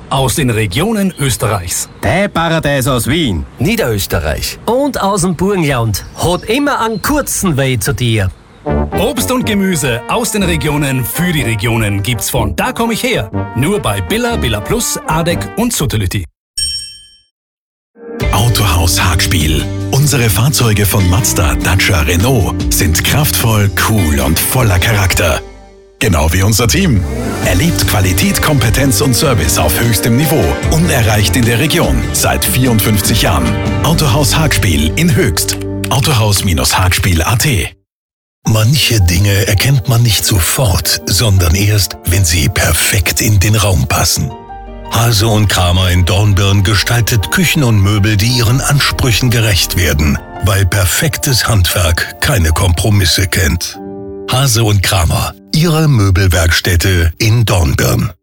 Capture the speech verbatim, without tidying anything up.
aus den Regionen Österreichs. Der Paradies aus Wien. Niederösterreich. Und aus dem Burgenland. Hat immer einen kurzen Weg zu dir. Obst und Gemüse aus den Regionen für die Regionen gibt's von Da komm ich her. Nur bei Billa, Billa Plus, Adek und Suttelütti. Autohaus Hagspiel. Unsere Fahrzeuge von Mazda, Dacia, Renault sind kraftvoll, cool und voller Charakter. Genau wie unser Team. Erlebt Qualität, Kompetenz und Service auf höchstem Niveau. Unerreicht in der Region seit vierundfünfzig Jahren. Autohaus Hagspiel in Höchst. Autohaus-Hagspiel punkt at. Manche Dinge erkennt man nicht sofort, sondern erst, wenn sie perfekt in den Raum passen. Hase und Kramer in Dornbirn gestaltet Küchen und Möbel, die ihren Ansprüchen gerecht werden, weil perfektes Handwerk keine Kompromisse kennt. Hase und Kramer, Ihre Möbelwerkstätte in Dornbirn.